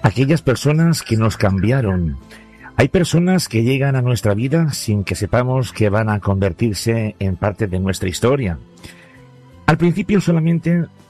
aquellas personas que nos cambiaron. Hay personas que llegan a nuestra vida sin que sepamos que van a convertirse en parte de nuestra historia. Al principio solamente